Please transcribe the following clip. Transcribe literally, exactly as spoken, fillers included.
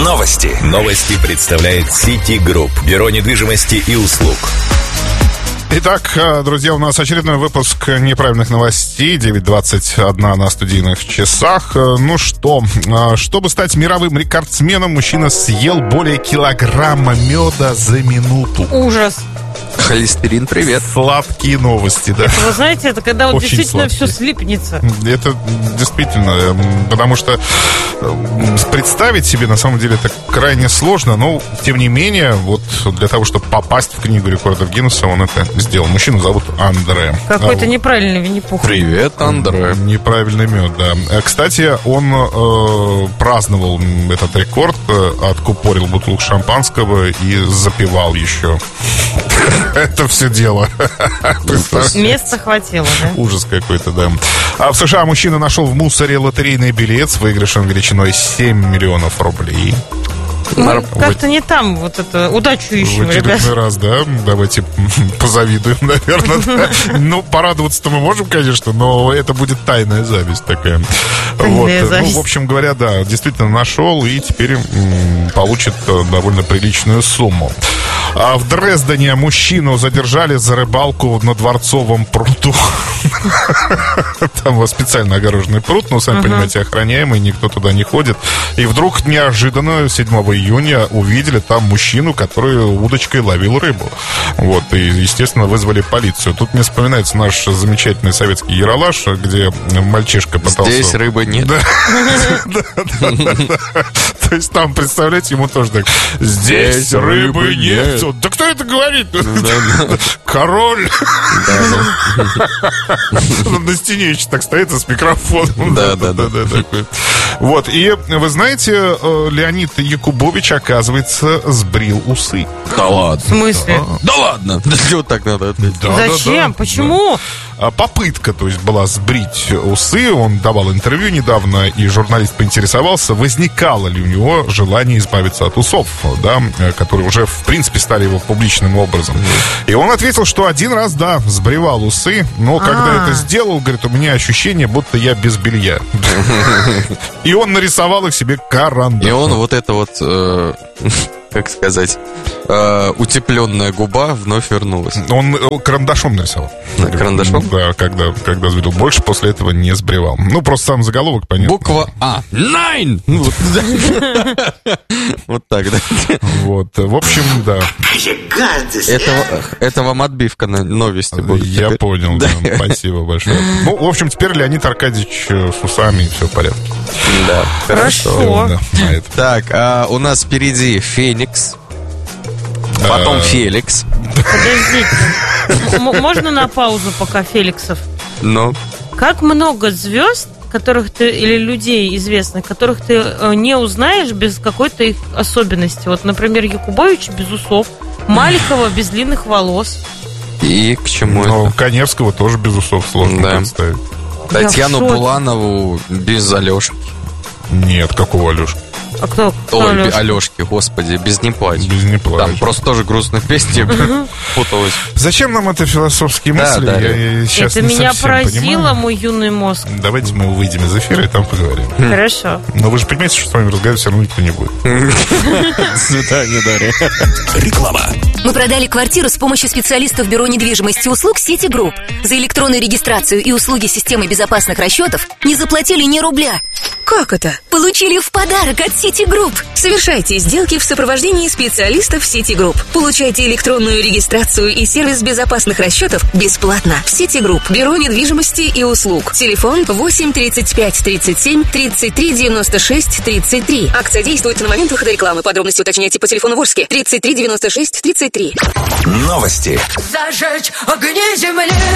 Новости. Новости представляет City Group. Бюро недвижимости и услуг. Итак, друзья, у нас очередной выпуск неправильных новостей. девять двадцать один на студийных часах. Ну что, чтобы стать мировым рекордсменом, мужчина съел более килограмма меда за минуту. Ужас. Холестерин, привет. Сладкие новости, да. Это, вы знаете, это когда вот Очень действительно сладкие. все слипнется. Это действительно, потому что представить себе, на самом деле, это крайне сложно, но, тем не менее, вот для того, чтобы попасть в книгу рекордов Гиннесса, он это сделал. Мужчину зовут Андре. Какой-то а, неправильный Винни-Пух. Привет, Андре. Неправильный мед, да. Кстати, он э, праздновал этот рекорд, откупорил бутылку шампанского и запивал еще. Это все дело. Места хватило, да? Ужас какой-то, да. А в США мужчина нашел в мусоре лотерейный билет с выигрышем величиной семь миллионов рублей. Ну, как-то не там вот это удачу ищем, В очередной ребят. раз, да? Давайте позавидуем, наверное. Ну, порадоваться-то мы можем, конечно, но это будет тайная зависть такая. Вот. Ну, в общем говоря, да, действительно нашел и теперь м, получит довольно приличную сумму. А в Дрездене мужчину задержали за рыбалку на Дворцовом пруду. Там специально огороженный пруд, но, сами понимаете, охраняемый, никто туда не ходит. И вдруг неожиданно седьмого июня увидели там мужчину, который удочкой ловил рыбу. Вот, и, естественно, вызвали полицию. Тут мне вспоминается наш замечательный советский Ералаш, где мальчишка пытался... Здесь рыбы нет. То есть там, представляете, ему тоже так: здесь рыбы нет. Да кто это говорит? Король. На стене еще так стоит с микрофоном. Да, да, да. Вот, и вы знаете, Леонид Якубович, оказывается, сбрил усы. Да ладно. В смысле? Да ладно. Чего так надо ответить? Зачем? Почему? Попытка, то есть, была сбрить усы. Он давал интервью недавно, и журналист поинтересовался, возникало ли у него желание избавиться от усов, да, которые уже, в принципе, стали его публичным образом. И он ответил, что один раз, да, сбривал усы, но когда это сделал, говорит, у меня ощущение, будто я без белья. И он нарисовал их себе карандашом. И он вот это вот... как сказать, э, утепленная губа вновь вернулась. Он карандашом нарисовал. Карандашом? Да, когда, когда сбрил. Больше после этого не сбривал. Ну, просто сам заголовок понятно. Буква А. Найн! Вот так, да. Вот, в общем, да. Это вам отбивка на новости будет. Я понял, да. Спасибо большое. Ну, в общем, теперь Леонид Аркадьевич с усами, и все в порядке. Да, хорошо. Так, у нас впереди Феникс, потом Феликс. Подождите. Можно на паузу пока Феликсов? Ну? Как много звезд, которых ты, или людей известных, которых ты не узнаешь без какой-то их особенности. Вот, например, Якубович без усов, Маликова без длинных волос. И к чему ну, это? Коневского тоже без усов сложно да. представить. Татьяну Буланову без Алешки. Нет, какого Алешки? А кто? кто Ой, Алешка? Алешки, господи, без не плачь. Без не плачь. Там просто тоже грустная песня путалась. Зачем нам это философские да, мысли? Да, я, я сейчас это не меня поразило, понимаю. Мой юный мозг. Давайте мы выйдем из эфира и там поговорим. Хорошо. Но вы же понимаете, что с вами разговаривать все равно никто не будет. До свидания, Дарья. Реклама. Мы продали квартиру с помощью специалистов Бюро недвижимости и услуг City Group. За электронную регистрацию и услуги системы безопасных расчетов не заплатили ни рубля. Как это? Получили в подарок от City Group. Совершайте сделки в сопровождении специалистов City Group. Получайте электронную регистрацию и сервис безопасных расчетов бесплатно. City Group. Бюро недвижимости и услуг. Телефон восемь тридцать пять тридцать семь тридцать три девяносто шесть тридцать три. Акция действует на момент выхода рекламы. Подробности уточняйте по телефону Ворске тридцать три девяносто шесть тридцать три. Новости. Зажечь огни земли.